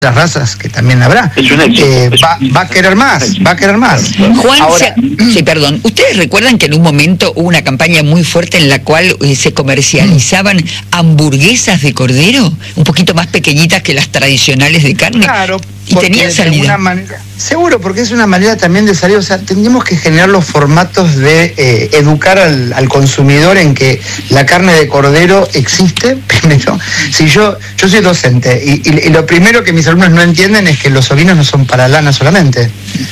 las razas que también habrá, es un éxito, va a querer más, va a querer más. Juan, ahora, sí, perdón, ¿ustedes recuerdan que en un momento hubo una campaña muy fuerte en la cual se comercializaban hamburguesas de cordero, un poquito más pequeñitas que las tradicionales de carne? Claro, y tenían salida. Seguro, porque es una manera también de salir, o sea, tendríamos que generar los formatos de educar al consumidor en que la carne de cordero existe, primero. Si yo soy docente, y lo primero que mis alumnos no entienden es que los ovinos no son para lana solamente.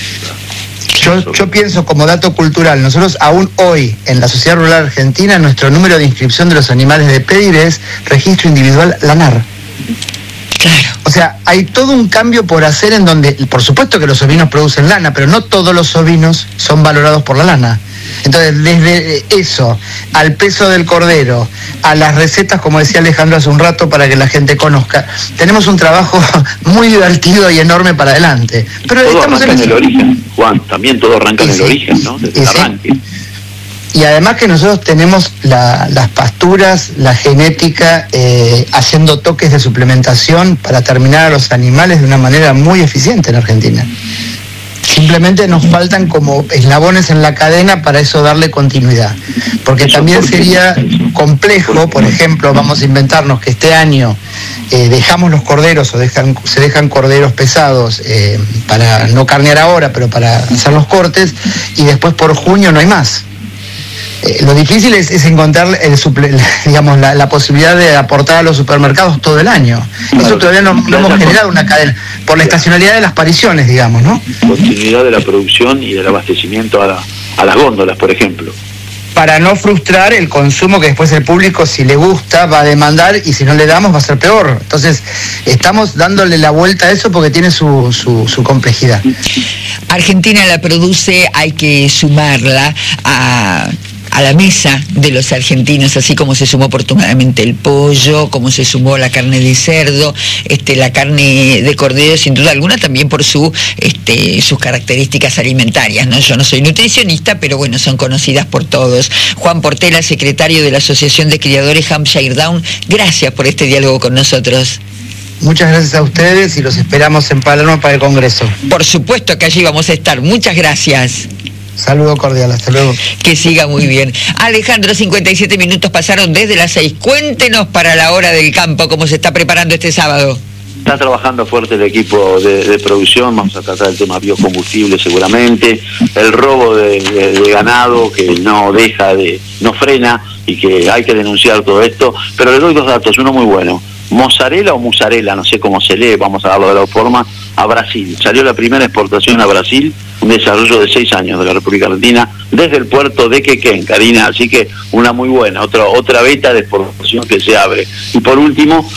Yo pienso como dato cultural, nosotros aún hoy en la sociedad rural argentina, nuestro número de inscripción de los animales de pedigrí es registro individual lanar. Claro. O sea, hay todo un cambio por hacer en donde, por supuesto que los ovinos producen lana, pero no todos los ovinos son valorados por la lana. Entonces, desde eso, al peso del cordero, a las recetas, como decía Alejandro hace un rato, para que la gente conozca, tenemos un trabajo muy divertido y enorme para adelante. Pero todo estamos arranca en el origen, Juan, también todo arranca en el origen, ¿no? Desde el arranque. Y además que nosotros tenemos las pasturas, la genética, haciendo toques de suplementación para terminar a los animales de una manera muy eficiente en Argentina. Simplemente nos faltan como eslabones en la cadena para eso darle continuidad. Porque también sería complejo, por ejemplo, vamos a inventarnos que este año dejamos los corderos o se dejan corderos pesados para no carnear ahora, pero para hacer los cortes, y después por junio no hay más. Lo difícil es encontrar la posibilidad de aportar a los supermercados todo el año. Claro, eso todavía no hemos generado una cadena, por la estacionalidad de las pariciones, digamos, ¿no? Continuidad de la producción y del abastecimiento a las góndolas, por ejemplo. Para no frustrar el consumo que después el público, si le gusta, va a demandar, y si no le damos va a ser peor. Entonces, estamos dándole la vuelta a eso porque tiene su complejidad. Argentina la produce, hay que sumarla a la mesa de los argentinos, así como se sumó afortunadamente el pollo, como se sumó la carne de cerdo, la carne de cordero, sin duda alguna, también por sus características alimentarias, ¿no? Yo no soy nutricionista, pero bueno, son conocidas por todos. Juan Portela, secretario de la Asociación de Criadores Hampshire Down, gracias por este diálogo con nosotros. Muchas gracias a ustedes y los esperamos en Palermo para el Congreso. Por supuesto que allí vamos a estar. Muchas gracias. Saludo cordial, hasta luego. Que siga muy bien. Alejandro, 57 minutos pasaron desde las 6. Cuéntenos para la hora del campo cómo se está preparando este sábado. Está trabajando fuerte el equipo de producción, vamos a tratar el tema biocombustible seguramente, el robo de ganado que no frena y que hay que denunciar todo esto, pero le doy dos datos, uno muy bueno. Mozzarella o musarela, no sé cómo se lee, vamos a darlo de la forma, a Brasil. Salió la primera exportación a Brasil, un desarrollo de 6 años de la República Argentina, desde el puerto de Quequén, Karina, así que una muy buena, otra beta de exportación que se abre. Y por último,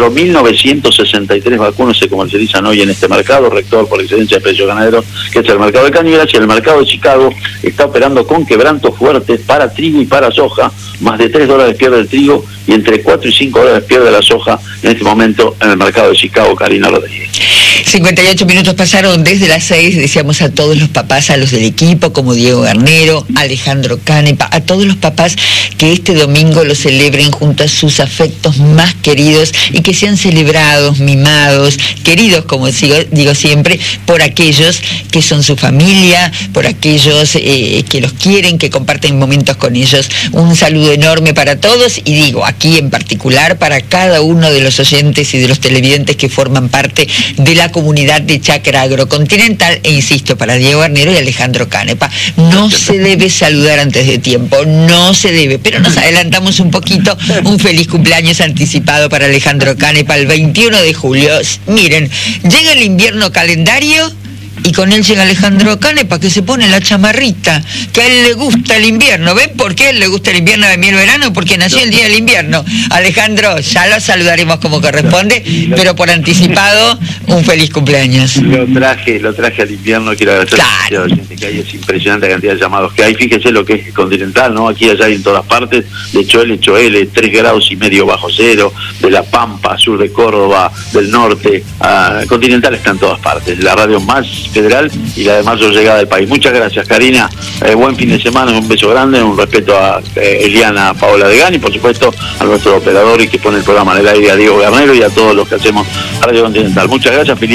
4.963 vacunos se comercializan hoy en este mercado, rector por excelencia de precios ganaderos, que es el mercado de Cañuelas, y el mercado de Chicago está operando con quebrantos fuertes para trigo y para soja, más de $3 pierde el trigo y entre 4 y 5 dólares pierde la soja en este momento en el mercado de Chicago, Karina Rodríguez. 58 minutos pasaron desde las 6, decíamos a todos los papás, a los del equipo, como Diego Garnero, Alejandro Canepa, a todos los papás que este domingo lo celebren junto a sus afectos más queridos y que sean celebrados, mimados, queridos, como digo siempre, por aquellos que son su familia, por aquellos que los quieren, que comparten momentos con ellos. Un saludo enorme para todos y digo, aquí en particular para cada uno de los oyentes y de los televidentes que forman parte de la comunidad de Chacra Agrocontinental, e insisto, para Diego Garnero y Alejandro Canepa, no se debe saludar antes de tiempo, no se debe, pero nos adelantamos un poquito. Un feliz cumpleaños anticipado para Alejandro Canepa el 21 de julio. Miren, llega el invierno calendario y con él llega Alejandro Canepa, que se pone la chamarrita, que a él le gusta el invierno. ¿Ven por qué a él le gusta el invierno de mí el verano? Porque nació el día del invierno. Alejandro, ya lo saludaremos como corresponde, pero por anticipado, un feliz cumpleaños. Lo traje al invierno, quiero agradecer a los oyentes que hay, es impresionante la cantidad de llamados que hay. Fíjese lo que es continental, ¿no? Aquí, allá y en todas partes, de Choel, 3 grados y medio bajo cero, de La Pampa, sur de Córdoba, del norte, continental está en todas partes. La radio más federal y la de mayor llegada del país. Muchas gracias, Karina. Buen fin de semana, un beso grande, un respeto a Eliana Paola de Gani, por supuesto a nuestro operador y que pone el programa en el aire, a Diego Garnero, y a todos los que hacemos Radio Continental. Muchas gracias. gracias, feliz